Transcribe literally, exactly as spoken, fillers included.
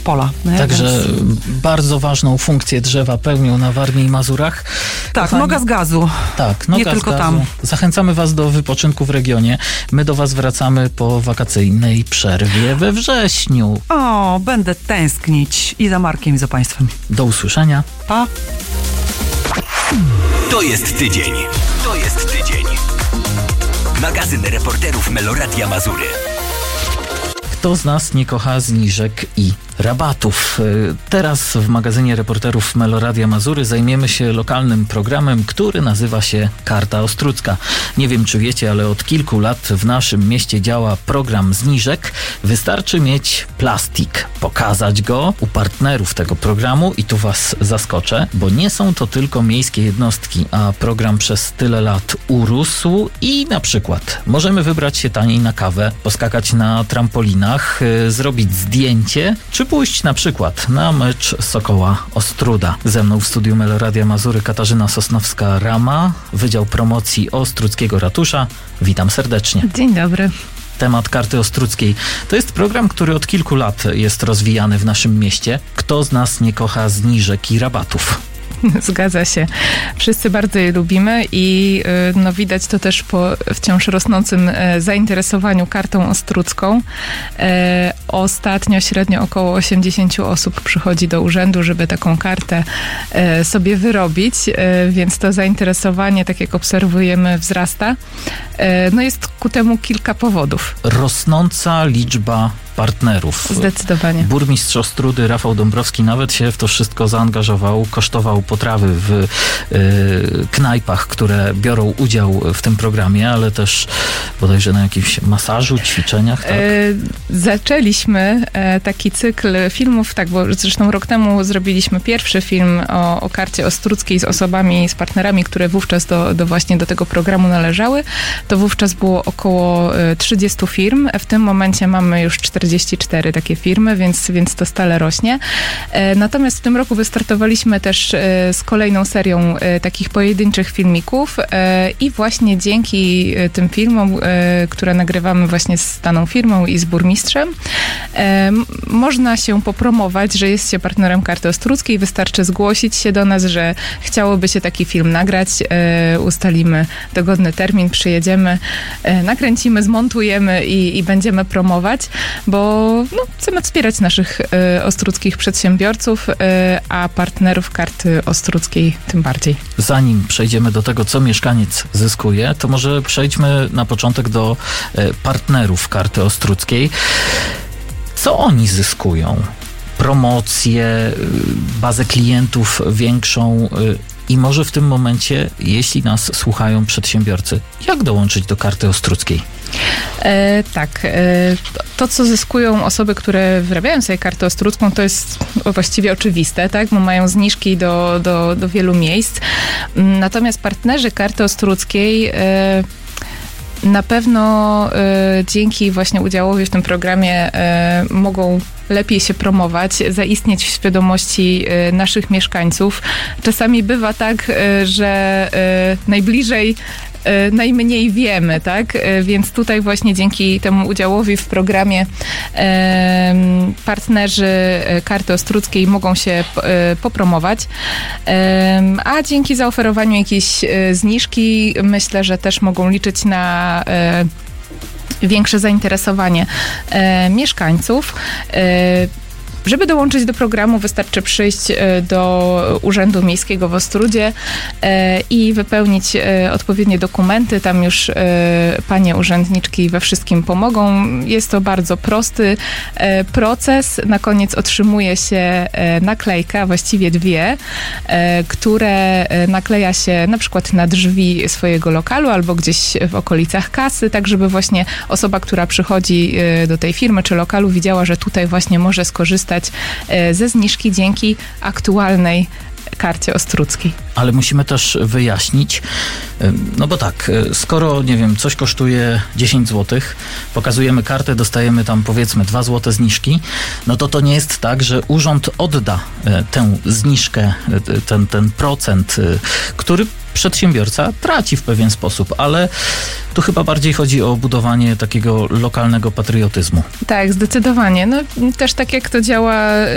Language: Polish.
pola. Nie? Także Więc... bardzo ważną funkcję drzewa pełnią na Warmii i Mazurach. Tak, Kochani, noga z gazu. Tak, noga Nie tylko z gazu. tam. Zachęcamy was do wypoczynku w regionie. My do was wracamy po wakacyjnej przerwie we wrześniu. O, będę tęsknić i za Markiem, i za państwem. Do usłyszenia. Pa! To jest tydzień. To jest tydzień. Magazyn reporterów Meloradia Mazury. Kto z nas nie kocha zniżek i rabatów? Teraz w magazynie reporterów Meloradia Mazury zajmiemy się lokalnym programem, który nazywa się Karta Ostrucka. Nie wiem, czy wiecie, ale od kilku lat w naszym mieście działa program zniżek. Wystarczy mieć plastik, pokazać go u partnerów tego programu i tu was zaskoczę, bo nie są to tylko miejskie jednostki, a program przez tyle lat urósł i na przykład możemy wybrać się taniej na kawę, poskakać na trampolinach, yy, zrobić zdjęcie, czy pójść na przykład na mecz Sokoła Ostróda. Ze mną w studiu Meloradia Mazury Katarzyna Sosnowska-Rama, Wydział Promocji Ostruckiego Ratusza. Witam serdecznie. Dzień dobry. Temat Karty Ostruckiej to jest program, który od kilku lat jest rozwijany w naszym mieście. Kto z nas nie kocha zniżek i rabatów? Zgadza się. Wszyscy bardzo je lubimy i no, widać to też po wciąż rosnącym zainteresowaniu kartą ostrucką. E, ostatnio średnio około osiemdziesiąt osób przychodzi do urzędu, żeby taką kartę e, sobie wyrobić, e, więc to zainteresowanie, tak jak obserwujemy, wzrasta. E, no jest ku temu kilka powodów. Rosnąca liczba partnerów. Zdecydowanie. Burmistrz Ostródy Rafał Dąbrowski nawet się w to wszystko zaangażował, kosztował potrawy w y, knajpach, które biorą udział w tym programie, ale też bodajże na jakimś masażu, ćwiczeniach. Tak? E, zaczęliśmy e, taki cykl filmów, tak, bo zresztą rok temu zrobiliśmy pierwszy film o, o karcie ostruckiej z osobami, z partnerami, które wówczas do, do właśnie do tego programu należały. To wówczas było około trzydziestu firm. W tym momencie mamy już czterdzieści cztery takie firmy, więc, więc to stale rośnie. Natomiast w tym roku wystartowaliśmy też z kolejną serią takich pojedynczych filmików i właśnie dzięki tym filmom, które nagrywamy właśnie z daną firmą i z burmistrzem, można się popromować, że jest się partnerem Karty Ostruckiej. Wystarczy zgłosić się do nas, że chciałoby się taki film nagrać. Ustalimy dogodny termin, przyjedziemy, nakręcimy, zmontujemy i, i będziemy promować, bo no, chcemy wspierać naszych y, ostruckich przedsiębiorców, y, a partnerów Karty Ostruckiej tym bardziej. Zanim przejdziemy do tego, co mieszkaniec zyskuje, to może przejdźmy na początek do y, partnerów Karty Ostruckiej. Co oni zyskują? Promocję, y, bazę klientów większą, y, i może w tym momencie, jeśli nas słuchają przedsiębiorcy, jak dołączyć do Karty Ostruckiej? E, tak. E, to, co zyskują osoby, które wyrabiają sobie kartę ostrucką, to jest właściwie oczywiste, tak? Bo mają zniżki do, do, do wielu miejsc. Natomiast partnerzy Karty Ostruckiej e, na pewno y, dzięki właśnie udziałowi w tym programie y, mogą lepiej się promować, zaistnieć w świadomości y, naszych mieszkańców. Czasami bywa tak, y, że y, najbliżej najmniej wiemy, tak? Więc tutaj właśnie dzięki temu udziałowi w programie partnerzy Karty Ostruckiej mogą się popromować, a dzięki zaoferowaniu jakiejś zniżki myślę, że też mogą liczyć na większe zainteresowanie mieszkańców. Żeby dołączyć do programu, wystarczy przyjść do Urzędu Miejskiego w Ostródzie i wypełnić odpowiednie dokumenty. Tam już panie urzędniczki we wszystkim pomogą. Jest to bardzo prosty proces. Na koniec otrzymuje się naklejkę, a właściwie dwie, które nakleja się na przykład na drzwi swojego lokalu albo gdzieś w okolicach kasy, tak żeby właśnie osoba, która przychodzi do tej firmy czy lokalu, widziała, że tutaj właśnie może skorzystać ze zniżki dzięki aktualnej Karcie Ostruckiej. Ale musimy też wyjaśnić, no bo tak, skoro, nie wiem, coś kosztuje dziesięć złotych, pokazujemy kartę, dostajemy tam powiedzmy dwa złote zniżki, no to to nie jest tak, że urząd odda tę zniżkę, ten, ten procent, który przedsiębiorca traci w pewien sposób, ale tu chyba bardziej chodzi o budowanie takiego lokalnego patriotyzmu. Tak, zdecydowanie. No też tak jak to działa